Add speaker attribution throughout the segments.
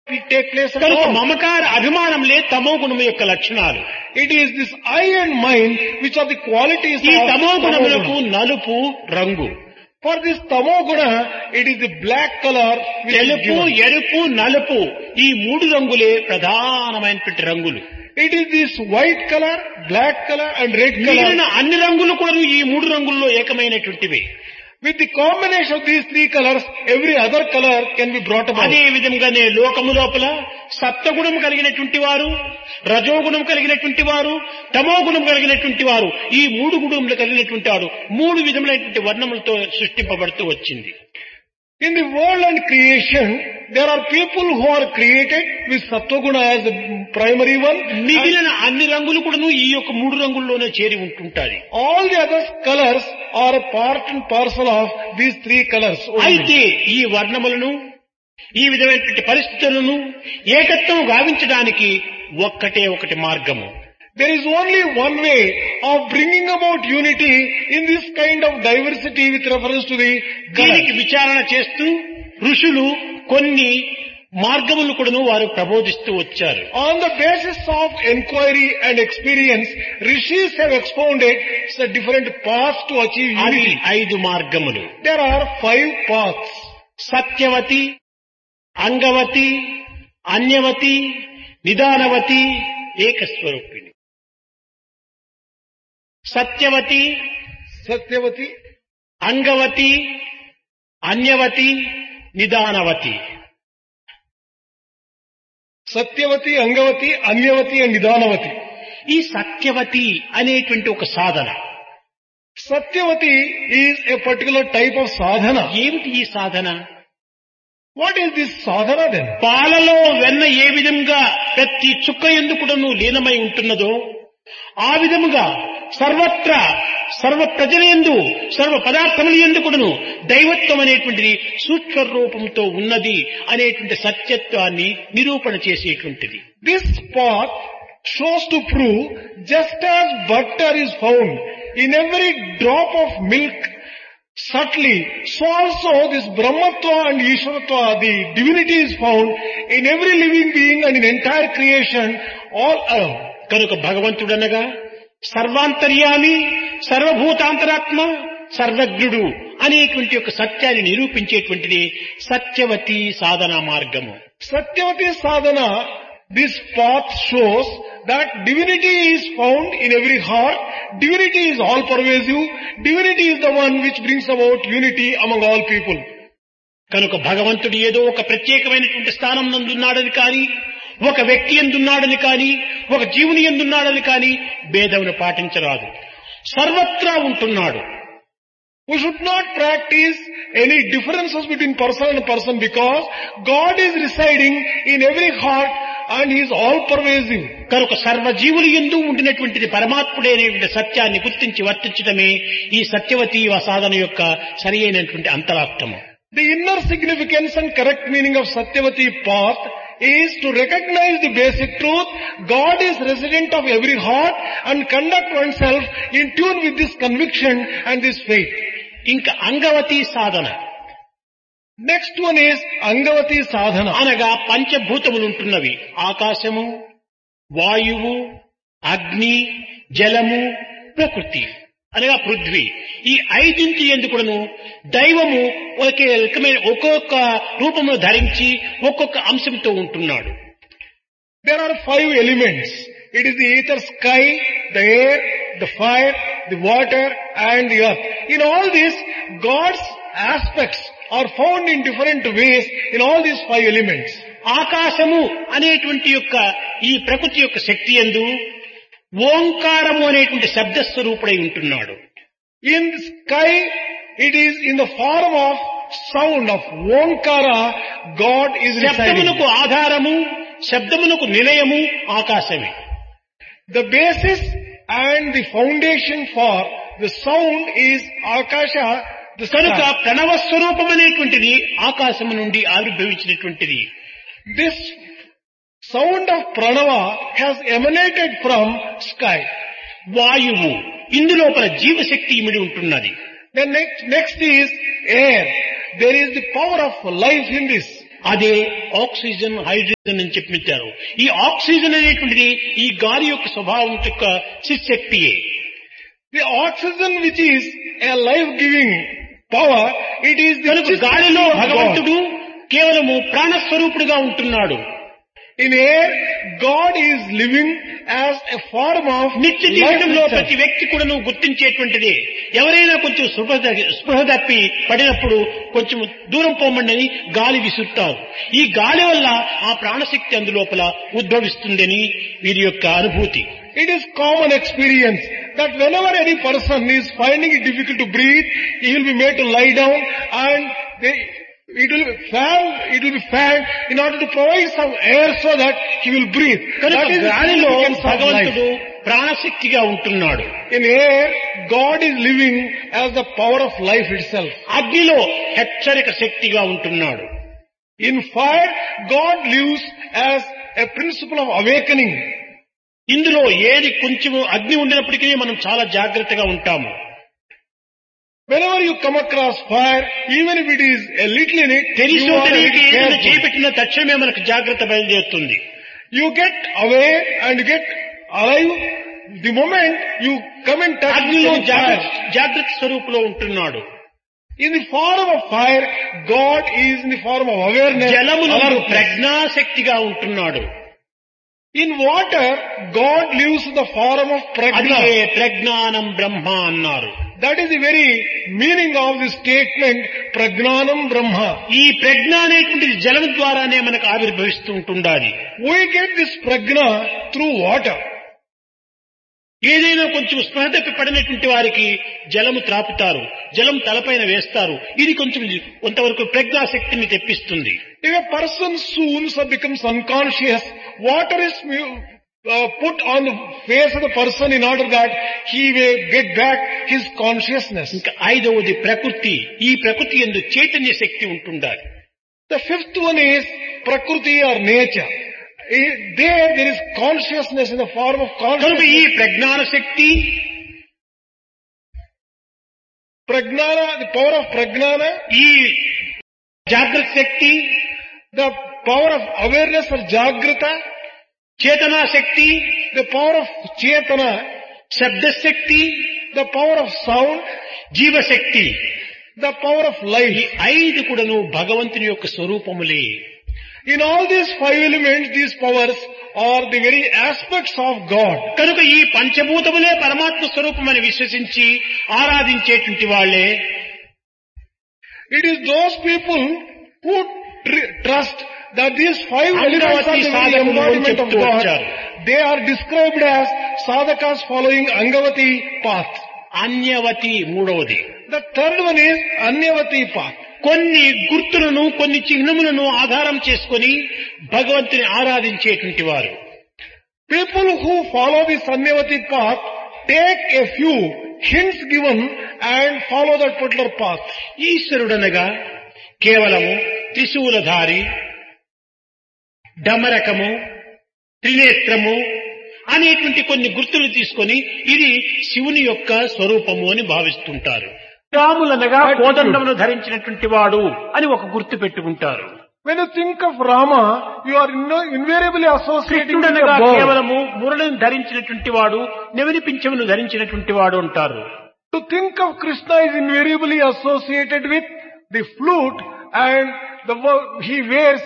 Speaker 1: it take place at
Speaker 2: కనుక
Speaker 1: all.
Speaker 2: మమకార అభిమానంలే తమో గుణము యొక్క లక్షణాలు.
Speaker 1: It is this I and mine which are the qualities
Speaker 2: ఈ
Speaker 1: of
Speaker 2: తమో గుణములకు
Speaker 1: tamoguna.
Speaker 2: నలుపు రంగు,
Speaker 1: For this tamoguna, it is the black color which is
Speaker 2: తెలుపు,
Speaker 1: given.
Speaker 2: ఎరుపు, నలుపు ఈ మూడు రంగులే ప్రధానమైనటువంటి రంగులు.
Speaker 1: It is this white color, black color and red
Speaker 2: మిగిలిన
Speaker 1: color.
Speaker 2: అన్ని రంగులు కూడా ఈ మూడు రంగుల్లో ఏకమైనటువంటివి.
Speaker 1: With the combination of these three colors, every other color can be brought about.
Speaker 2: అదే విధంగానే లోకము లోపల సత్వగుణం కలిగినటువంటి వారు, రజోగుణం కలిగినటువంటి వారు, తమో గుణం కలిగినటువంటి వారు, ఈ మూడు గుణములు కలిగినటువంటి వారు మూడు విధములైనటువంటి వర్ణములతో సృష్టింపబడుతూ వచ్చింది.
Speaker 1: In the world and creation, there are people who are created with Sattva-guna as the primary one.
Speaker 2: మిగిలిన అన్ని రంగులు కూడా ఈ యొక్క మూడు రంగుల్లోనే చేరి ఉంటుంటాయి.
Speaker 1: All the other colors are a part and parcel of these three colors.
Speaker 2: అయితే ఈ వర్ణములను, ఈ విధమైనటువంటి పరిస్థితులను ఏకత్వం గావించడానికి ఒక్కటే ఒకటి మార్గము.
Speaker 1: There is only one way of bringing about unity in this kind of diversity with reference to the
Speaker 2: దీనికి
Speaker 1: colors.
Speaker 2: విచారణ చేస్తూ ఋషులు కొన్ని మార్గములు కూడాను వారు ప్రబోధిస్తూ వచ్చారు.
Speaker 1: On the basis of inquiry and experience, rishis have expounded the different paths to achieve
Speaker 2: అవి
Speaker 1: unity.
Speaker 2: 5 మార్గములు.
Speaker 1: There are 5 paths.
Speaker 2: Satyavathi, Angavati, అన్యవతి, నిదానవతి, ఏకస్వరూపిణి. Satyavathi,
Speaker 1: Satyavati,
Speaker 2: Angavati, అన్యవతి, నిదానవతి.
Speaker 1: Satyavati, Angavati, Anyavati and Nidanavati.
Speaker 2: ఈ సత్యవతి అనేటువంటి ఒక సాధన.
Speaker 1: Satyavati is a particular type of sadhana.
Speaker 2: ఏమిటి ఈ సాధన?
Speaker 1: What is this sadhana then?
Speaker 2: పాలలో వెన్న ఏ విధంగా ప్రతి చుక్క ఎందుకుడను లీనమై ఉంటున్నదో ఆ విధముగా సర్వత్రా సర్వ ప్రజలందు సర్వ పదార్థముల ఎందుకుడను దైవత్వం అనేటువంటిది సూక్ష్మ రూపంతో ఉన్నది అనేటువంటి సత్యత్వాన్ని నిరూపణ చేసేటువంటిది.
Speaker 1: This path shows to prove just as butter is found in every drop of milk subtly, so also this Brahmatva and Ishwaratva, the divinity is found in every living being and in entire creation all around.
Speaker 2: కనుక భగవంతుడనగా సర్వాంతర్యామి, సర్వభూతాంతరాత్మ, సర్వజ్ఞుడు అనేటువంటి ఒక సత్యాన్ని నిరూపించేటువంటిది సత్యవతి సాధనా మార్గము.
Speaker 1: Satyavati sadhana, this path shows that divinity is found in every heart, divinity is all pervasive, divinity is the one which brings about unity among all people.
Speaker 2: కనుక భగవంతుడు ఏదో ఒక ప్రత్యేకమైనటువంటి స్థానం నందున్నాడని కానీ, ఒక వ్యక్తి ఎందున్నాడని కానీ, ఒక జీవుని ఎందున్నాడని కానీ భేదమును పాటించరాదు. సర్వత్రా ఉంటున్నాడు.
Speaker 1: We should not practice any differences between person and person because God is residing in every heart and He is all pervasive.
Speaker 2: కనుక సర్వజీవులు ఎందు ఉండినటువంటిది పరమాత్ముడే అనేటువంటి సత్యాన్ని గుర్తించి వర్తించడమే ఈ సత్యవతి సాధన యొక్క సరి అయినటువంటి అంతరార్థము.
Speaker 1: The inner significance and correct meaning of Satyavati path is to recognize the basic truth. God is resident of every heart and conduct oneself in tune with this conviction and this faith.
Speaker 2: ఇంకా అంగవతి సాధన
Speaker 1: Next one is Angavati sadhana.
Speaker 2: అనగా పంచభూతములు ఉంటున్నవి. ఆకాశము, వాయువు, అగ్ని, జలము, ప్రకృతి అనగా పృథ్వీ. ఈ 5 ఎందుకును దైవము ఒకే రకమైన ఒక్కొక్క రూపమును ధరించి ఒక్కొక్క అంశంతో ఉంటున్నాడు.
Speaker 1: There are 5 elements. It is the ether, sky, the air, the fire, the water and the earth. In all these, God's aspects are found in different ways in all these 5 elements.
Speaker 2: ఆకాశము అనేటువంటి యొక్క ఈ ప్రకృతి యొక్క శక్తి యందు ఓంకారము అనేటువంటి శబ్దస్వరూపుడై ఉంటున్నాడు.
Speaker 1: In the sky, it is in the form of sound of Omkara, God is residing.
Speaker 2: శబ్దమునకు ఆధారము, శబ్దమునకు నిలయము ఆకాశమే.
Speaker 1: The basis and the foundation for the sound is Akasha, the
Speaker 2: కనుక
Speaker 1: sky.
Speaker 2: ప్రణవ స్వరూపం అనేటువంటిది ఆకాశము నుండి ఆవిర్భవించినటువంటిది.
Speaker 1: This sound of Pranava has emanated from sky.
Speaker 2: వాయువు ఇందులోపల జీవశక్తి ఇమిడి ఉంటున్నది.
Speaker 1: Then next is air. There is the power of life in this.
Speaker 2: అదే ఆక్సిజన్, హైడ్రోజన్ అని చెప్పిచ్చారు. ఈ ఆక్సిజన్ అనేటువంటిది ఈ గాలి యొక్క స్వభావం యొక్క శక్తియే.
Speaker 1: The oxygen which is a life-giving power, it is the
Speaker 2: కనుక గాలిలో భగవంతుడు కేవలము ప్రాణస్వరూపుడుగా ఉంటున్నాడు.
Speaker 1: In air, God is living as a form of
Speaker 2: నిత్య జీవితంలో ప్రతి వ్యక్తి కూడా నువ్వు గుర్తించేటువంటిది. ఎవరైనా కొంచెం స్పృహ తప్పి పడినప్పుడు కొంచెం దూరం పోమండి గాలి విసురుతారు. ఈ గాలి వల్ల ఆ ప్రాణశక్తి అందులోపల ఉద్భవిస్తుందని వీరి యొక్క అనుభూతి.
Speaker 1: It is common experience that whenever any person is finding it difficult to breathe, he will be made to lie down and it will be fanned in order to provide some air so that he will breathe. That is
Speaker 2: గాలిలో భగవంతుడు ప్రాణశక్తిగా ఉంటున్నాడు.
Speaker 1: In air, God is living as the power of life itself.
Speaker 2: అగ్నిలో హెచ్చరిక శక్తిగా ఉంటున్నాడు.
Speaker 1: In fire, God lives as a principle of awakening.
Speaker 2: ఇందులో ఏది కొంచెము అగ్ని ఉండినప్పటికీ మనం చాలా జాగ్రత్తగా ఉంటాము.
Speaker 1: Whenever you come across fire, even if it is a little in it,
Speaker 2: తెలిసి ఏదైనా చేపెట్టిన తక్షణమే మనకు జాగ్రత్త బయలుదేరుతుంది.
Speaker 1: You get aware and get alive the moment you come in touch
Speaker 2: అగ్నిలో
Speaker 1: with fire.
Speaker 2: జాగ్రత్త స్వరూపులో ఉంటున్నాడు.
Speaker 1: In the form of fire, God is in the form of awareness.
Speaker 2: జలములో ప్రజ్ఞాశక్తిగా ఉంటున్నాడు.
Speaker 1: In water, God lives in the form of prajna.
Speaker 2: అదే ప్రజ్ఞానం బ్రహ్మ అన్నారు.
Speaker 1: That is the very meaning of the statement, Prajnanam Brahma.
Speaker 2: ఈ ప్రజ్ఞ అనేటువంటిది జలం ద్వారానే మనకు ఆవిర్భవిస్తూ ఉంటుండాలి.
Speaker 1: We get this prajna through water.
Speaker 2: ఏదైనా కొంచెం స్పృహ తప్పి పడినటువంటి వారికి జలము త్రాపుతారు, జలం తలపైన వేస్తారు. ఇది కొంచెం కొంతవరకు ప్రజ్ఞాశక్తిని తెప్పిస్తుంది.
Speaker 1: If a person soon becomes unconscious, water is put on the face of the person in order that he may get back his consciousness.
Speaker 2: ఇంకా ఐదవది ప్రకృతి. ఈ ప్రకృతి యందు చైతన్య శక్తి ఉంటుండాలి.
Speaker 1: The fifth one is Prakriti or nature. There is consciousness in the form of
Speaker 2: కనుక
Speaker 1: consciousness.
Speaker 2: ఈ ప్రజ్ఞాన శక్తి,
Speaker 1: Prajnana, the power of Prajnana,
Speaker 2: ఈ జాగ్రత్త శక్తి,
Speaker 1: the power of awareness or Jagrata,
Speaker 2: చేతనా Shakti,
Speaker 1: the power of Chetana,
Speaker 2: శబ్దశక్తి,
Speaker 1: the power of sound,
Speaker 2: జీవశక్తి,
Speaker 1: the power of
Speaker 2: ఈ
Speaker 1: life.
Speaker 2: ఐదు కూడాను భగవంతుని యొక్క స్వరూపములే.
Speaker 1: In all these five elements, these powers are the very aspects of God.
Speaker 2: కనుక ఈ పంచభూతములే పరమాత్మ స్వరూపమని విశ్వసించి ఆరాధించేటువంటి వాళ్ళే
Speaker 1: It is those people who trust that these five elements are the very embodiment of God. They are described as sadhakas following Angavati path.
Speaker 2: అన్యవతి మూడవది.
Speaker 1: The third one is Anyavati path.
Speaker 2: కొన్ని గుర్తులను, కొన్ని చిహ్నములను ఆధారం చేసుకొని భగవంతుని ఆరాధించేటువంటి వారు.
Speaker 1: People who follow this Anyavati path take a few hints given and follow that particular path.
Speaker 2: ఈశ్వరుడనగా కేవలము త్రిశూలధారి, డమరకము, త్రినేత్రము అనేటువంటి కొన్ని గుర్తులు తీసుకొని ఇది శివుని యొక్క స్వరూపము అని భావిస్తుంటారు. రాములనగా కోదండమును ధరించినటువంటి వాడు అని ఒక గుర్తు పెట్టుకుంటారు.
Speaker 1: When you think of Rama, you are invariably associating with
Speaker 2: కృష్ణుడనగా
Speaker 1: a bow.
Speaker 2: కేవలము మురళిని ధరించినటువంటి వాడు, నెవరి పింఛమును ధరించినటువంటి వాడు అంటారు.
Speaker 1: To think of Krishna is invariably associated with the flute and he wears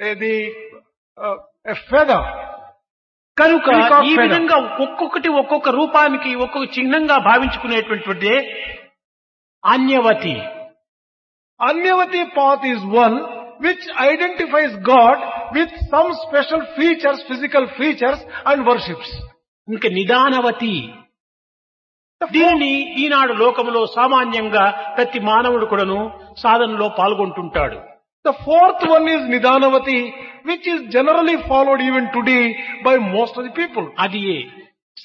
Speaker 1: a feather.
Speaker 2: కనుక
Speaker 1: Peacock
Speaker 2: ఈ
Speaker 1: feather.
Speaker 2: విధంగా ఒక్కొక్కటి ఒక్కొక్క రూపానికి ఒక్కొక్క చిహ్నంగా భావించుకునేటువంటిదే అన్యవతి.
Speaker 1: Anyavati path is one which identifies God with some special features, physical features and worships.
Speaker 2: ఇంకా నిదానవతి. దీనిని ఈనాడు లోకములో సామాన్యంగా ప్రతి మానవుడు కూడాను సాధనలో పాల్గొంటుంటాడు.
Speaker 1: The fourth one is Nidanavati, which is generally followed even today by most of the people.
Speaker 2: అది